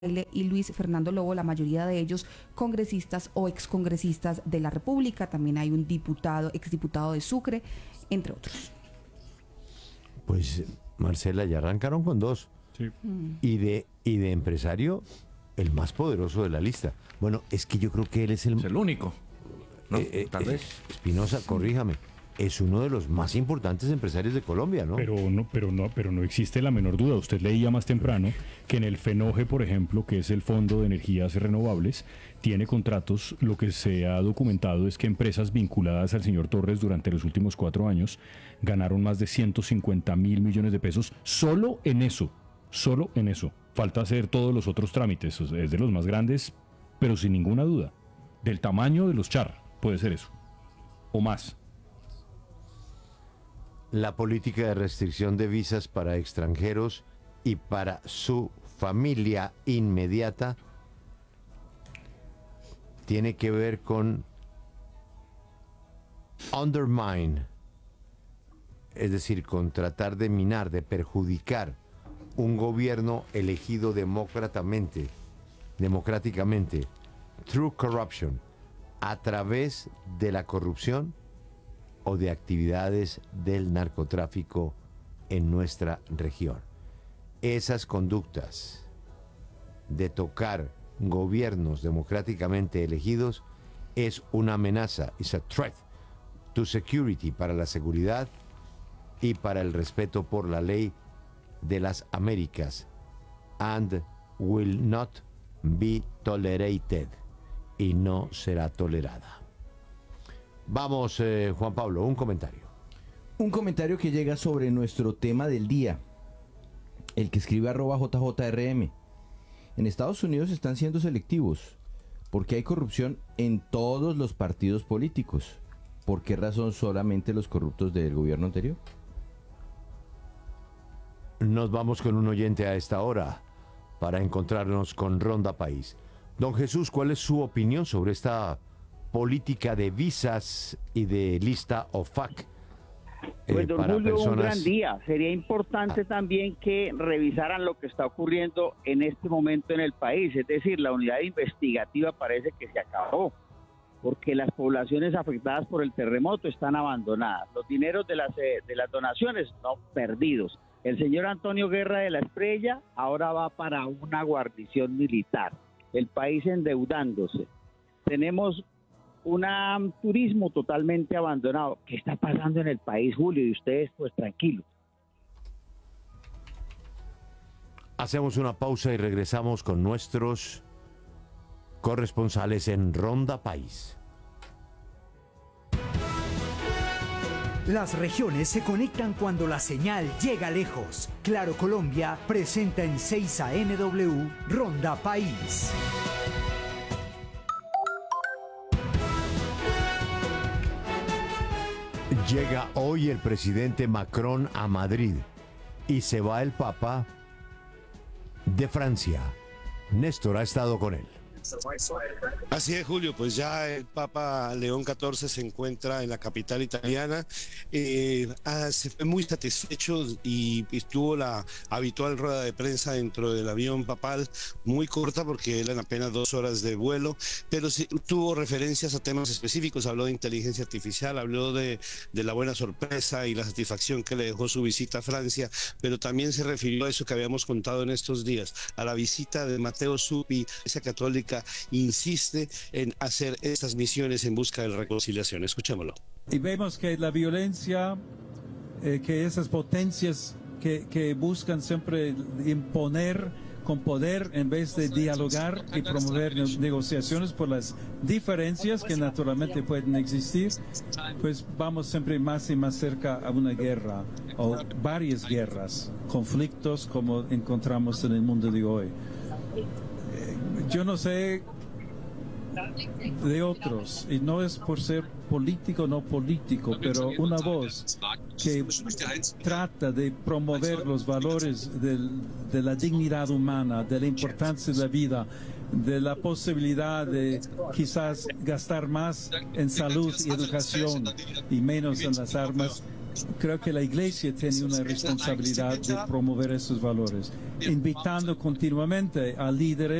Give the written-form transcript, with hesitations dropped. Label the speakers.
Speaker 1: y Luis Fernando Lobo, la mayoría de ellos congresistas o excongresistas de la República. También hay un diputado, exdiputado de Sucre, entre otros.
Speaker 2: Pues, Marcela, ya arrancaron con dos.
Speaker 3: Sí.
Speaker 2: Y de empresario, el más poderoso de la lista. Bueno, es que yo creo que él es
Speaker 3: Es el único, ¿no? Tal vez.
Speaker 2: Espinosa, corríjame. Es uno de los más importantes empresarios de Colombia, ¿no?
Speaker 3: Pero no existe la menor duda. Usted leía más temprano que en el FENOGE, por ejemplo, que es el Fondo de Energías Renovables, tiene contratos. Lo que se ha documentado es que empresas vinculadas al señor Torres durante los últimos 4 años ganaron más de 150.000 millones de pesos solo en eso. Solo en eso. Falta hacer todos los otros trámites. Es de los más grandes, pero sin ninguna duda. Del tamaño de los Char, puede ser eso. O más.
Speaker 2: La política de restricción de visas para extranjeros y para su familia inmediata tiene que ver con undermine, es decir, con tratar de minar, de perjudicar un gobierno elegido democráticamente, through corruption, a través de la corrupción o de actividades del narcotráfico en nuestra región. Esas conductas de tocar gobiernos democráticamente elegidos es una amenaza, is a threat to security, para la seguridad y para el respeto por la ley de las Américas, and will not be tolerated, y no será tolerada. Vamos, Juan Pablo, un comentario.
Speaker 4: Un comentario que llega sobre nuestro tema del día. El que escribe @JJRM. En Estados Unidos están siendo selectivos porque hay corrupción en todos los partidos políticos. ¿Por qué razón solamente los corruptos del gobierno anterior?
Speaker 2: Nos vamos con un oyente a esta hora para encontrarnos con Ronda País. Don Jesús, ¿cuál es su opinión sobre esta política de visas y de lista OFAC
Speaker 5: pues don
Speaker 2: para
Speaker 5: Julio,
Speaker 2: personas?
Speaker 5: Un gran día. Sería importante también que revisaran lo que está ocurriendo en este momento en el país, es decir, la unidad investigativa parece que se acabó, porque las poblaciones afectadas por el terremoto están abandonadas, los dineros de las donaciones no perdidos. El señor Antonio Guerra de la Espriella ahora va para una guarnición militar, el país endeudándose. Tenemos un turismo totalmente abandonado. ¿Qué está pasando en el país, Julio? Y ustedes, pues, tranquilos.
Speaker 2: Hacemos una pausa y regresamos con nuestros corresponsales en Ronda País.
Speaker 6: Las regiones se conectan cuando la señal llega lejos. Claro Colombia presenta en 6 AMW Ronda País.
Speaker 2: Llega hoy el presidente Macron a Madrid y se va el Papa de Francia. Néstor ha estado con él.
Speaker 7: Así es, Julio, pues ya el Papa León XIV se encuentra en la capital italiana, se fue muy satisfecho y tuvo la habitual rueda de prensa dentro del avión papal, muy corta porque eran apenas 2 horas de vuelo, pero sí tuvo referencias a temas específicos, habló de inteligencia artificial, habló de la buena sorpresa y la satisfacción que le dejó su visita a Francia, pero también se refirió a eso que habíamos contado en estos días, a la visita de Matteo Zuppi, esa católica insiste en hacer estas misiones en busca de reconciliación. Escuchémoslo.
Speaker 8: Y vemos que la violencia, que esas potencias que buscan siempre imponer con poder en vez de dialogar y promover negociaciones por las diferencias que naturalmente pueden existir, pues vamos siempre más y más cerca a una guerra o varias guerras, conflictos como encontramos en el mundo de hoy. Yo no sé de otros, y no es por ser político o no político, pero una voz que trata de promover los valores de la dignidad humana, de la importancia de la vida, de la posibilidad de quizás gastar más en salud y educación y menos en las armas, creo que la Iglesia tiene una responsabilidad de promover esos valores, invitando continuamente a líderes